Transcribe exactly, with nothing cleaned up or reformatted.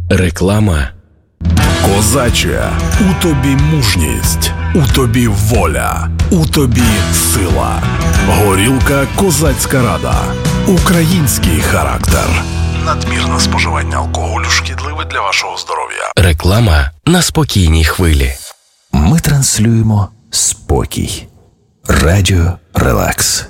Реклама. Козаче, у тобі мужність, у тобі воля, у тобі сила. Горілка «Козацька Рада». Український характер. Надмірне споживання алкоголю шкідливе для вашого здоров'я. Реклама на спокійній хвилі. Ми транслюємо спокій. Радіо Релакс.